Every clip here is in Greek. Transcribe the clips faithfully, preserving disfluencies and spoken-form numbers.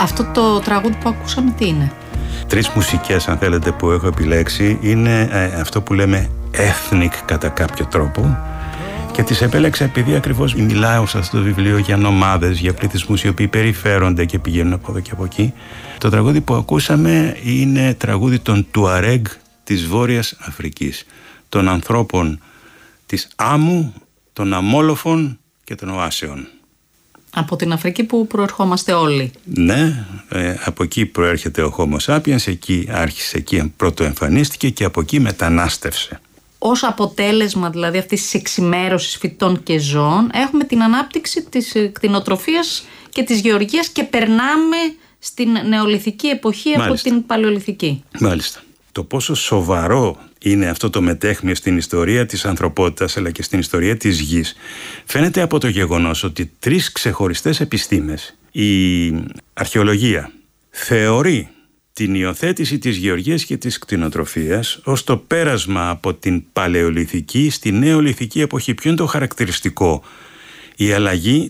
Αυτό το τραγούδι που ακούσαμε τι είναι? Τρεις μουσικές, αν θέλετε, που έχω επιλέξει. Είναι ε, αυτό που λέμε ethnic κατά κάποιο τρόπο, και τις επέλεξα επειδή ακριβώς μιλάω σε αυτό το βιβλίο για νομάδες, για πληθυσμούς οι οποίοι περιφέρονται και πηγαίνουν από εδώ και από εκεί. Το τραγούδι που ακούσαμε είναι τραγούδι των Τουαρέγ της Βόρειας Αφρικής, των ανθρώπων της Άμμου, των Αμόλοφων και των Οάσεων. Από την Αφρική που προερχόμαστε όλοι. Ναι, ε, από εκεί προέρχεται ο Homo sapiens, εκεί άρχισε, εκεί πρώτο εμφανίστηκε και από εκεί μετανάστευσε. Ως αποτέλεσμα δηλαδή αυτής της εξημέρωσης φυτών και ζώων έχουμε την ανάπτυξη της κτηνοτροφίας και της γεωργίας και περνάμε στην νεολιθική εποχή. Μάλιστα. Από την παλαιολιθική. Μάλιστα. Το πόσο σοβαρό είναι αυτό το μετέχμιο στην ιστορία της ανθρωπότητας αλλά και στην ιστορία της γης φαίνεται από το γεγονός ότι τρεις ξεχωριστές επιστήμες, η αρχαιολογία θεωρεί την υιοθέτηση της γεωργίας και της κτηνοτροφίας ως το πέρασμα από την παλαιολιθική στη νεολιθική εποχή. Ποιο είναι το χαρακτηριστικό? Η αλλαγή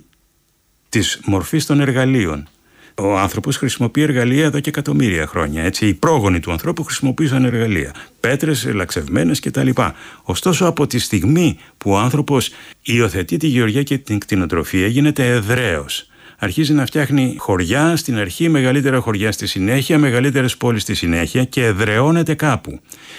της μορφής των εργαλείων. Ο άνθρωπος χρησιμοποιεί εργαλεία εδώ και εκατομμύρια χρόνια. Έτσι, οι πρόγονοι του ανθρώπου χρησιμοποίησαν εργαλεία. Πέτρες, λαξευμένες κτλ. Ωστόσο, από τη στιγμή που ο άνθρωπος υιοθετεί τη γεωργία και την κτηνοτροφία, γίνεται εδραίος. Αρχίζει να φτιάχνει χωριά στην αρχή, μεγαλύτερα χωριά στη συνέχεια, μεγαλύτερες πόλεις στη συνέχεια και εδραιώνεται κάπου.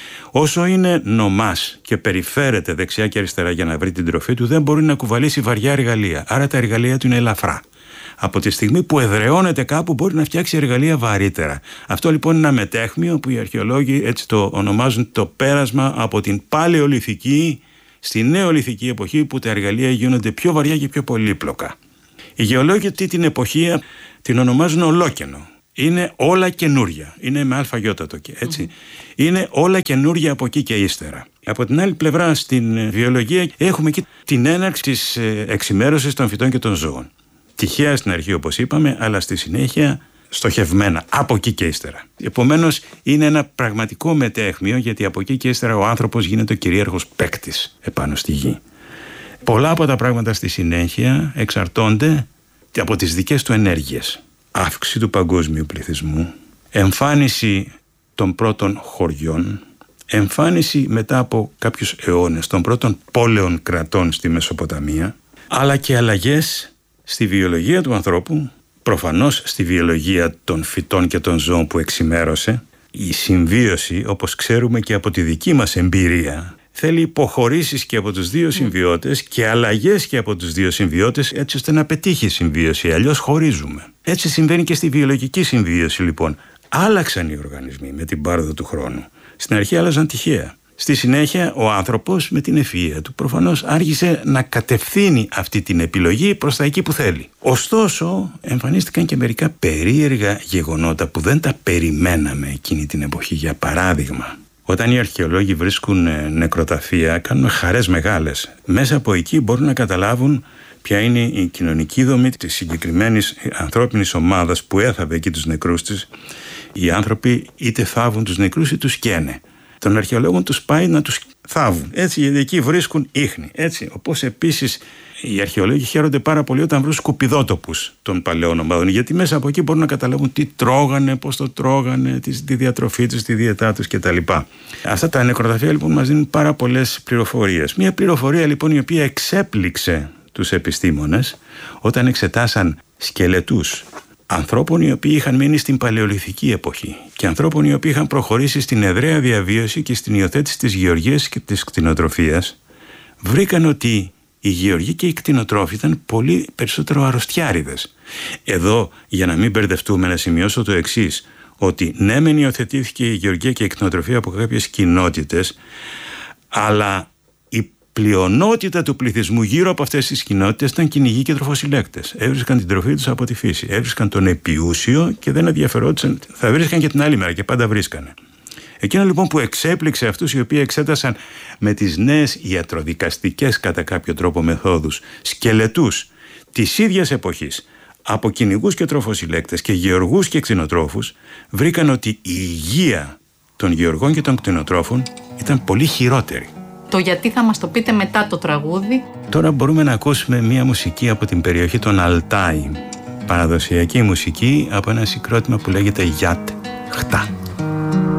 Όσο είναι νομάς και περιφέρεται δεξιά και αριστερά για να βρει την τροφή του, δεν μπορεί να κουβαλήσει βαριά εργαλεία. Άρα τα εργαλεία του είναι ελαφρά. Από τη στιγμή που εδραιώνεται κάπου, μπορεί να φτιάξει εργαλεία βαρύτερα. Αυτό λοιπόν είναι ένα μετέχμιο που οι αρχαιολόγοι έτσι το ονομάζουν το πέρασμα από την παλαιολιθική στη νεολιθική εποχή, που τα εργαλεία γίνονται πιο βαριά και πιο πολύπλοκα. Οι γεωλόγοι την εποχή την ονομάζουν ολόκενο. Είναι όλα καινούρια. Είναι με αλφαγιώτα το και έτσι. Mm-hmm. Είναι όλα καινούρια από εκεί και ύστερα. Από την άλλη πλευρά, στην βιολογία έχουμε εκεί την έναρξη της εξημέρωσης των φυτών και των ζώων. Τυχαία στην αρχή, όπως είπαμε, αλλά στη συνέχεια στοχευμένα από εκεί και ύστερα. Επομένως, είναι ένα πραγματικό μετέχμιο, γιατί από εκεί και ύστερα ο άνθρωπος γίνεται ο κυρίαρχος παίκτης επάνω στη γη. Πολλά από τα πράγματα στη συνέχεια εξαρτώνται από τις δικές του ενέργειες. Αύξηση του παγκόσμιου πληθυσμού, εμφάνιση των πρώτων χωριών, εμφάνιση μετά από κάποιους αιώνες των πρώτων πόλεων κρατών στη Μεσοποταμία, αλλά και αλλαγές στη βιολογία του ανθρώπου, προφανώς στη βιολογία των φυτών και των ζώων που εξημέρωσε. Η συμβίωση, όπως ξέρουμε και από τη δική μας εμπειρία, θέλει υποχωρήσεις και από τους δύο συμβιώτες και αλλαγές και από τους δύο συμβιώτες, έτσι ώστε να πετύχει η συμβίωση, αλλιώς χωρίζουμε. Έτσι συμβαίνει και στη βιολογική συμβίωση λοιπόν. Άλλαξαν οι οργανισμοί με την πάροδο του χρόνου. Στην αρχή άλλαζαν τυχαία. Στη συνέχεια ο άνθρωπος με την ευφυΐα του προφανώς άρχισε να κατευθύνει αυτή την επιλογή προς τα εκεί που θέλει. Ωστόσο εμφανίστηκαν και μερικά περίεργα γεγονότα που δεν τα περιμέναμε εκείνη την εποχή. Για παράδειγμα, όταν οι αρχαιολόγοι βρίσκουν νεκροταφεία, κάνουν χαρές μεγάλες. Μέσα από εκεί μπορούν να καταλάβουν ποια είναι η κοινωνική δομή της συγκεκριμένης ανθρώπινης ομάδας που έθαβε εκεί τους νεκρούς της. Οι άνθρωποι είτε θάβουν τους νεκρούς ή τους καίνε. Των αρχαιολόγων τους πάει να τους θάβουν. Έτσι, γιατί εκεί βρίσκουν ίχνη. Έτσι, όπως επίσης οι αρχαιολόγοι χαίρονται πάρα πολύ όταν βρουν σκουπιδότοπους των παλαιών ομάδων, γιατί μέσα από εκεί μπορούν να καταλάβουν τι τρώγανε, πώς το τρώγανε, τη διατροφή τους, τη διαιτά τους κτλ. Αυτά τα νεκροταφεία λοιπόν μας δίνουν πάρα πολλές πληροφορίες. Μία πληροφορία λοιπόν η οποία εξέπληξε τους επιστήμονες όταν εξετάσαν σκελετούς ανθρώπων οι οποίοι είχαν μείνει στην παλαιολιθική εποχή και ανθρώπων οι οποίοι είχαν προχωρήσει στην εδραία διαβίωση και στην υιοθέτηση της γεωργίας και της κτηνοτροφίας, βρήκαν ότι οι γεωργοί και οι κτηνοτρόφοι ήταν πολύ περισσότερο αρρωστιάριδες. Εδώ, για να μην μπερδευτούμε, να σημειώσω το εξής, ότι ναι μεν υιοθετήθηκε η γεωργία και η κτηνοτροφία από κάποιες κοινότητες, αλλά η πλειονότητα του πληθυσμού γύρω από αυτές τις κοινότητες ήταν κυνηγοί και τροφοσυλλέκτες. Έβρισκαν την τροφή τους από τη φύση. Έβρισκαν τον επιούσιο και δεν ενδιαφερόντουσαν. Θα βρίσκαν και την άλλη μέρα και πάντα βρίσκανε. Εκείνο λοιπόν που εξέπληξε αυτούς οι οποίοι εξέτασαν με τις νέες ιατροδικαστικές κατά κάποιο τρόπο μεθόδους σκελετούς της ίδιας εποχής από κυνηγούς και τροφοσυλλέκτες και γεωργούς και κτηνοτρόφους, βρήκαν ότι η υγεία των γεωργών και των κτηνοτρόφων ήταν πολύ χειρότερη. Το γιατί θα μας το πείτε μετά το τραγούδι. Τώρα μπορούμε να ακούσουμε μία μουσική από την περιοχή των Αλτάι. παραδοσιακή μουσική από ένα συγκρότημα που λέγεται Γιάτ Χτά.